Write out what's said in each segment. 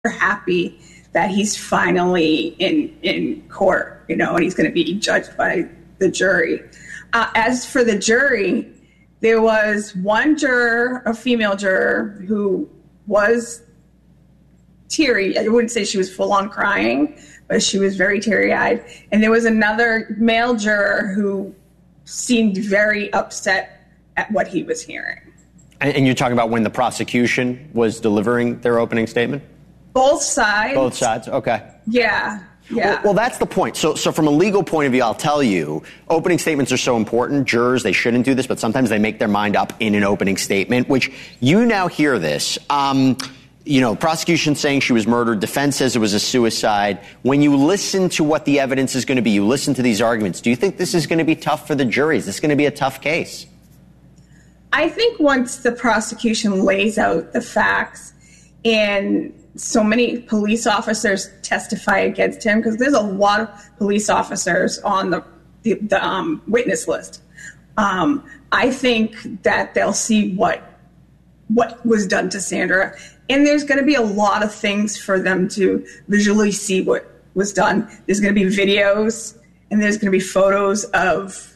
happy that he's finally in court, and he's going to be judged by the jury. As for the jury, there was one juror, a female juror, who was teary. I wouldn't say she was full on crying, but she was very teary-eyed. And there was another male juror who seemed very upset at what he was hearing. And you're talking about when the prosecution was delivering their opening statement? Both sides. Both sides, okay. Yeah. Well, that's the point. So from a legal point of view, I'll tell you, opening statements are so important. Jurors, they shouldn't do this, but sometimes they make their mind up in an opening statement, which you now hear this. Prosecution saying she was murdered. Defense says it was a suicide. When you listen to what the evidence is going to be, you listen to these arguments, do you think this is going to be tough for the jury? Is this going to be a tough case? I think once the prosecution lays out the facts and so many police officers testify against him, because there's a lot of police officers on the witness list. I think that they'll see what was done to Sandra, and there's going to be a lot of things for them to visually see what was done. There's going to be videos, and there's going to be photos of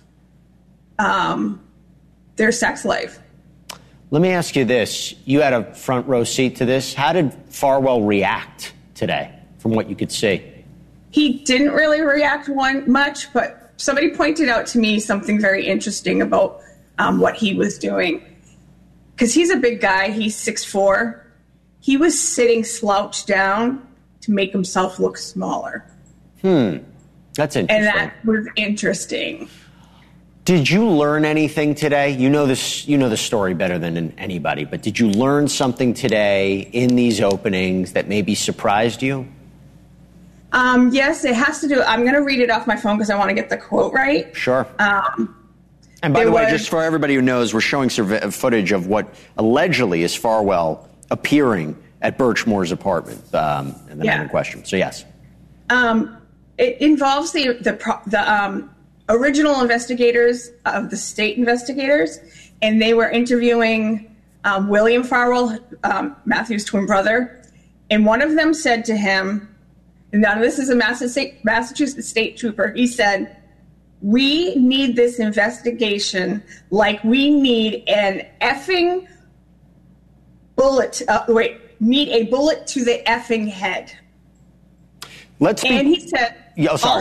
their sex life. Let me ask you this. You had a front row seat to this. How did Farwell react today, from what you could see? He didn't really react much, but somebody pointed out to me something very interesting about what he was doing. Because he's a big guy. He's 6'4". He was sitting slouched down to make himself look smaller. That's interesting. And that was interesting. Did you learn anything today? You know the story better than anybody, but did you learn something today in these openings that maybe surprised you? Yes, it has to do. I'm going to read it off my phone because I want to get the quote right. Sure. And by the way, just for everybody who knows, we're showing footage of what allegedly is Farwell appearing at Birchmore's apartment in the night in question. So yes. It involves the original investigators of the state investigators, and they were interviewing William Farwell, Matthew's twin brother, and one of them said to him, and now this is a Massachusetts state trooper, he said, "We need this investigation like we need an effing bullet, need a bullet to the effing head." And he said, they also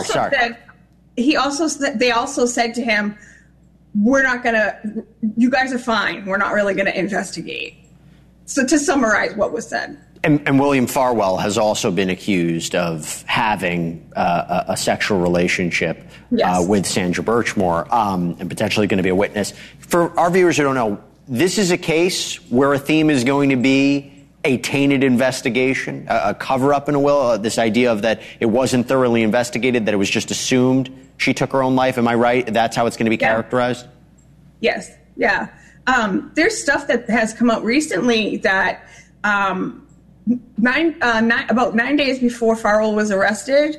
said to him, "We're not going to, you guys are fine. We're not really going to investigate." So to summarize what was said. And William Farwell has also been accused of having a sexual relationship with Sandra Birchmore and potentially going to be a witness. For our viewers who don't know, this is a case where a theme is going to be a tainted investigation, a cover-up in a will, this idea of that it wasn't thoroughly investigated, that it was just assumed she took her own life. Am I right? That's how it's going to be characterized? Yes. Yeah. There's stuff that has come out recently that about 9 days before Farwell was arrested,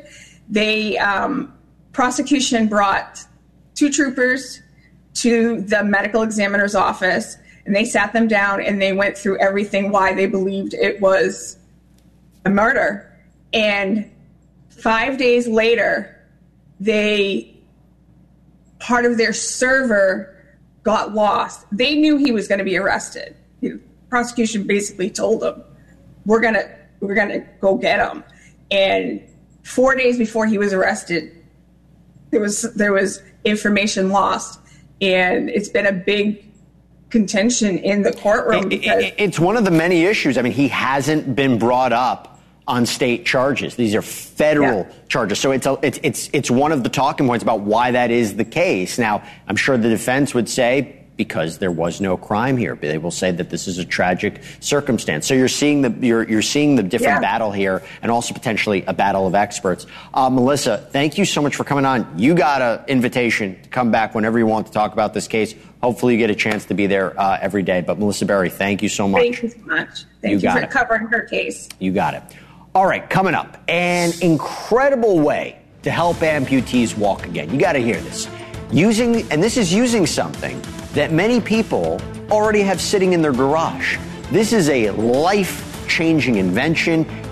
prosecution brought two troopers to the medical examiner's office, and they sat them down and they went through everything, why they believed it was a murder. And 5 days later, part of their server got lost. They knew he was going to be arrested. The prosecution basically told them, we're gonna go get him. And 4 days before he was arrested, there was information lost, and it's been a big contention in the courtroom. It's one of the many issues. I mean, he hasn't been brought up on state charges. These are federal charges. So it's one of the talking points about why that is the case. Now, I'm sure the defense would say because there was no crime here. They will say that this is a tragic circumstance. So you're seeing the different battle here, and also potentially a battle of experts. Melissa, thank you so much for coming on. You got an invitation to come back whenever you want to talk about this case. Hopefully you get a chance to be there every day. But Melissa Berry, thank you so much. Thank you so much. Thank you for covering her case. You got it. All right, coming up, an incredible way to help amputees walk again. You got to hear this. This is using something that many people already have sitting in their garage. This is a life-changing invention.